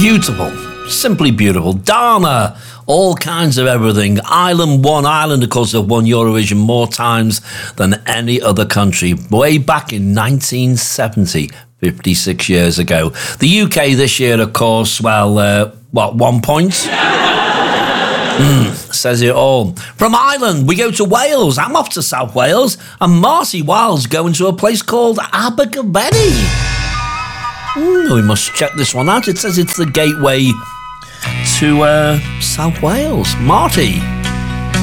Beautiful. Simply beautiful. Dana, all kinds of everything. Ireland, of course, have won Eurovision more times than any other country. Way back in 1970, 56 years ago. The UK this year, of course, 1 point? Says it all. From Ireland, we go to Wales. I'm off to South Wales. And Marty Wilde's going to a place called Abergavenny. We must check this one out. It says it's the gateway to South Wales. Marty.